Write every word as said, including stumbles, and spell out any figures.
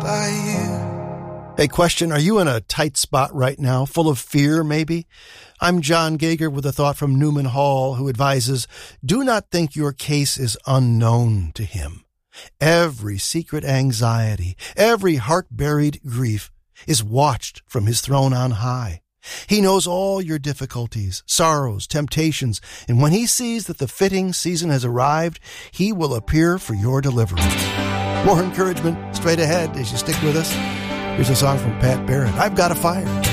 by you. Hey, question, are you in a tight spot right now, full of fear maybe? I'm John Gager with a thought from Newman Hall, who advises, do not think your case is unknown to him. Every secret anxiety, every heart-buried grief is watched from his throne on high. He knows all your difficulties, sorrows, temptations, and when he sees that the fitting season has arrived, he will appear for your deliverance. More encouragement straight ahead as you stick with us. Here's a song from Pat Barrett, I've Got a Fire.